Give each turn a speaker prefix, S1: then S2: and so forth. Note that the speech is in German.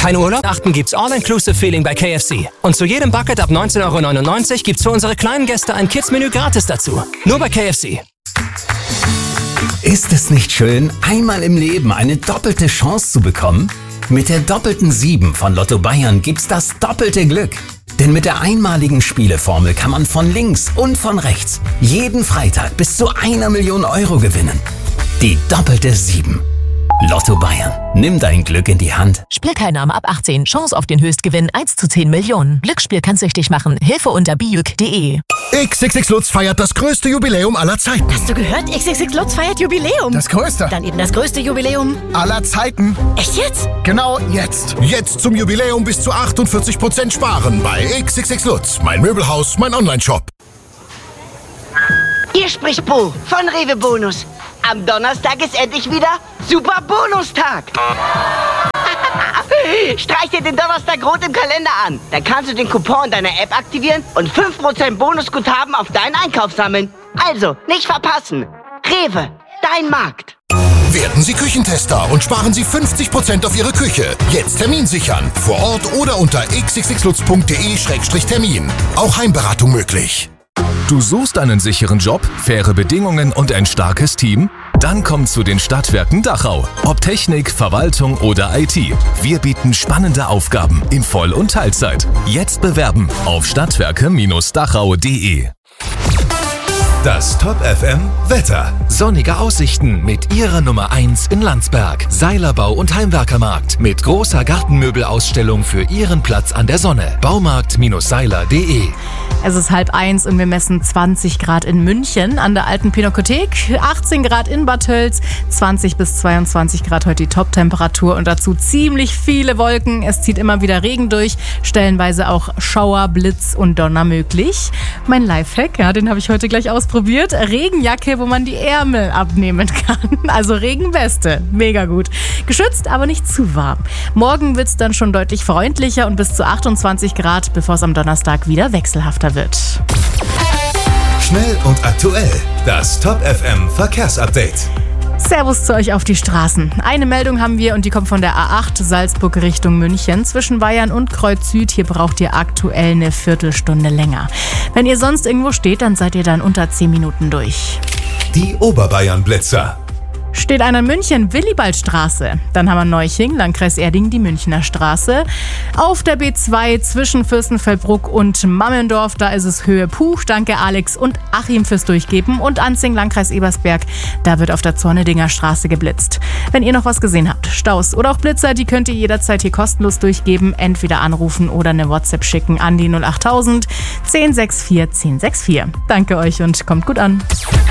S1: Kein Urlaub? Achten gibt's All-Inclusive-Feeling bei KFC. Und zu jedem Bucket ab 19,99 € gibt's für unsere kleinen Gäste ein Kids-Menü gratis dazu. Nur bei KFC.
S2: Ist es nicht schön, einmal im Leben eine doppelte Chance zu bekommen? Mit der doppelten 7 von Lotto Bayern gibt's das doppelte Glück. Denn mit der einmaligen Spieleformel kann man von links und von rechts jeden Freitag bis zu 1 Million € gewinnen. Die doppelte 7. Lotto Bayern. Nimm dein Glück in die Hand.
S3: Spielteilnahme ab 18. Chance auf den Höchstgewinn 1 zu 10 Millionen. Glücksspiel kann süchtig machen. Hilfe unter biüc.de.
S4: XXX Lutz feiert das größte Jubiläum aller Zeiten.
S5: Hast du gehört? XXX Lutz feiert Jubiläum.
S4: Das größte.
S5: Dann eben das größte Jubiläum
S4: Aller Zeiten.
S5: Echt jetzt?
S4: Genau jetzt. Jetzt zum Jubiläum bis zu 48% sparen bei XXX Lutz. Mein Möbelhaus, mein Onlineshop.
S6: Hier spricht Bo von Rewe Bonus. Am Donnerstag ist endlich wieder Super Bonustag. Streich dir den Donnerstag rot im Kalender an. Dann kannst du den Coupon in deiner App aktivieren und 5% Bonusguthaben auf deinen Einkauf sammeln. Also, nicht verpassen. Rewe, dein Markt.
S4: Werden Sie Küchentester und sparen Sie 50% auf Ihre Küche. Jetzt Termin sichern. Vor Ort oder unter xxxlutz.de/termin. Auch Heimberatung möglich.
S7: Du suchst einen sicheren Job, faire Bedingungen und ein starkes Team? Dann komm zu den Stadtwerken Dachau. Ob Technik, Verwaltung oder IT. Wir bieten spannende Aufgaben in Voll- und Teilzeit. Jetzt bewerben auf stadtwerke-dachau.de.
S8: Das Top FM Wetter. Sonnige Aussichten mit Ihrer Nummer 1 in Landsberg. Seilerbau und Heimwerkermarkt mit großer Gartenmöbelausstellung für Ihren Platz an der Sonne. Baumarkt-seiler.de.
S9: Es ist 12:30 und wir messen 20 Grad in München an der alten Pinakothek, 18 Grad in Bad Tölz, 20 bis 22 Grad heute die Top-Temperatur und dazu ziemlich viele Wolken. Es zieht immer wieder Regen durch, stellenweise auch Schauer, Blitz und Donner möglich. Mein Lifehack, ja, den habe ich heute gleich ausprobiert. Regenjacke, wo man die Ärmel abnehmen kann. Also Regenweste, mega gut. Geschützt, aber nicht zu warm. Morgen wird es dann schon deutlich freundlicher und bis zu 28 Grad, bevor es am Donnerstag wieder wechselhafter wird.
S8: Schnell und aktuell. Das Top FM Verkehrsupdate.
S9: Servus zu euch auf die Straßen. Eine Meldung haben wir und die kommt von der A8 Salzburg Richtung München. Zwischen Bayern und Kreuz Süd, hier braucht ihr aktuell eine Viertelstunde länger. Wenn ihr sonst irgendwo steht, dann seid ihr dann unter 10 Minuten durch.
S8: Die Oberbayern-Blitzer.
S9: Steht einer in München, Willibaldstraße. Dann haben wir Neuching, Landkreis Erding, die Münchner Straße. Auf der B2 zwischen Fürstenfeldbruck und Mammendorf, da ist es Höhe Puch. Danke Alex und Achim fürs Durchgeben. Und Anzing, Landkreis Ebersberg, da wird auf der Zornedinger Straße geblitzt. Wenn ihr noch was gesehen habt, Staus oder auch Blitzer, die könnt ihr jederzeit hier kostenlos durchgeben. Entweder anrufen oder eine WhatsApp schicken an die 08000 1064 1064. Danke euch und kommt gut an.